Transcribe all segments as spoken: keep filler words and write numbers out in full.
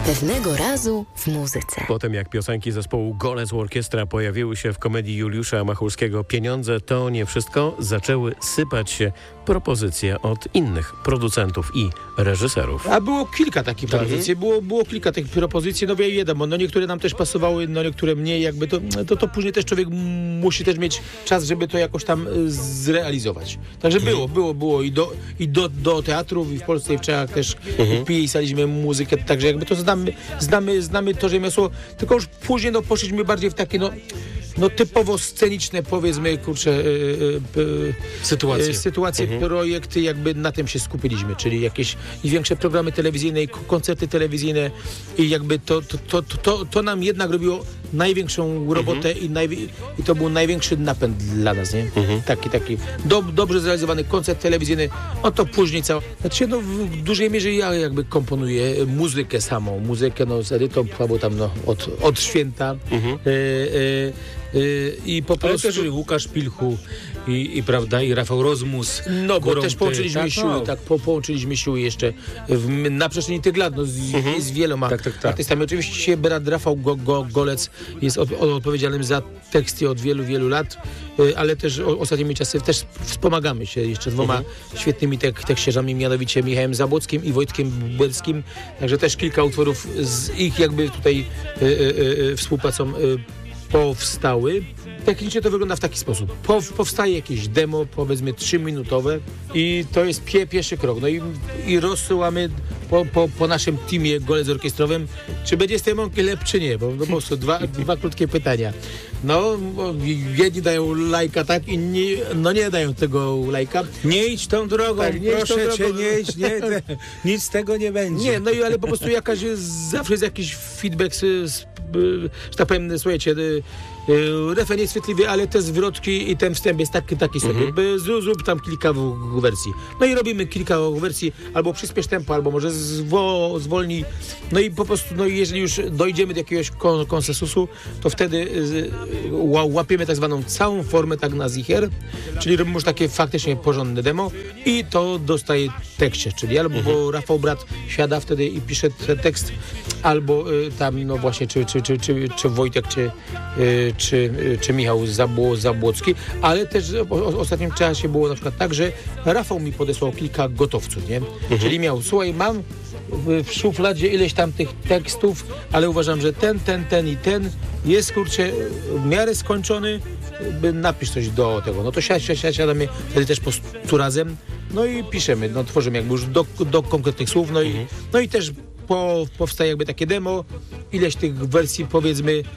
Pewnego razu w muzyce. Potem jak piosenki zespołu Golec Orkiestra pojawiły się w komedii Juliusza Machulskiego Pieniądze to nie wszystko, zaczęły sypać się propozycje od innych producentów i reżyserów. A było kilka takich Tak. propozycji, było, było kilka tych propozycji, no wie wiadomo, no niektóre nam też pasowały, no niektóre mniej, jakby to, to, to później też człowiek musi też mieć czas, żeby to jakoś tam y, zrealizować. Także było, było, było i do, i do, do teatrów, i w Polsce, i w Czechach też Mhm. pisaliśmy muzykę, także jakby to znamy, znamy, znamy to rzemiosło, tylko już później no poszliśmy bardziej w takie no no typowo sceniczne, powiedzmy, kurczę, yy, yy, Sytuacje. Yy, sytuacje, Mhm. projekty, jakby na tym się skupiliśmy, czyli jakieś i większe programy telewizyjne, i k- koncerty telewizyjne i jakby to, to, to, to, to nam jednak robiło największą robotę i, najwi- i to był największy napęd dla nas, nie? Taki, taki do, dobrze zrealizowany koncert telewizyjny, no to później cała, znaczy no w dużej mierze ja jakby komponuję muzykę samą, muzykę no z Edytą, bo tam no od, od święta, Mhm. yy, yy, Yy, i po Ale prostu... też i Łukasz Pilchu i, i prawda, i Rafał Rozmus. No, bo Górą też Ty, połączyliśmy tak? siły, No. tak, po, połączyliśmy siły jeszcze w, na przestrzeni tych lat, no, z, z wieloma Tak, tak, tak. artystami. Oczywiście brat Rafał Go, Go, Golec jest od, od, odpowiedzialnym za teksty od wielu, wielu lat, y, ale też o, ostatnimi czasy też wspomagamy się jeszcze dwoma świetnymi tek, tekściarzami, mianowicie Michałem Zabłockim i Wojtkiem Błęckim, także też kilka utworów z ich jakby tutaj y, y, y, współpracą y, powstały. Technicznie to wygląda w taki sposób. Po, powstaje jakieś demo, powiedzmy trzyminutowe i to jest pie, pierwszy krok. No i, i rozsyłamy po, po, po naszym teamie Golec Orkiestrowym, czy będzie z tej mąki lep, czy nie, bo no, po prostu dwa, dwa krótkie pytania. No, bo jedni dają lajka, tak, inni no nie dają tego lajka. Nie idź tą drogą, Tak, nie idź proszę tą cię, drogą. nie idź, nie, te, nic z tego nie będzie. Nie, no i ale po prostu jakaś jest, zawsze jest jakiś feedback, z, z, y, że tak powiem, słuchajcie, y, y, refren jest chwytliwy, ale te zwrotki i ten wstęp jest taki, taki sobie. Mhm. Zrób, zrób tam kilka w, w wersji. No i robimy kilka wersji, albo przyspiesz tempo, albo może zwo, zwolnij. No i po prostu, no i jeżeli już dojdziemy do jakiegoś kon, konsensusu, to wtedy y, ła, łapiemy tak zwaną całą formę, tak na zicher, czyli robimy już takie faktycznie porządne demo i to dostaje tekście, czyli albo bo Rafał Brat siada wtedy i pisze ten tekst, albo y, tam no właśnie czy, czy, czy, czy, czy Wojtek, czy, y, czy, y, czy Michał Zabło, Zabłocki, ale też w o, ostatnim czasie było na przykład tak, że Rafał mi podesłał kilka gotowców, nie? Czyli miał, słuchaj, mam w, w szufladzie ileś tam tych tekstów, ale uważam, że ten, ten, ten i ten jest, kurczę, w miarę skończony, by napisz coś do tego. No to si- si- si- siadamy wtedy też po stu razem, no i piszemy, no tworzymy jakby już do, do konkretnych słów, no i, no i też po, powstaje jakby takie demo, ileś tych wersji powiedzmy, yy,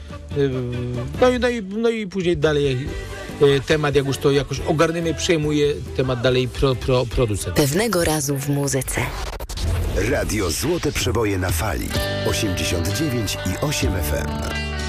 no, i, no, i, no i później dalej yy, temat, jak już to jakoś ogarniemy, przejmuje temat dalej pro, pro, producent. Pewnego razu w muzyce. Radio Złote Przeboje na fali osiemdziesiąt dziewięć i osiem F M.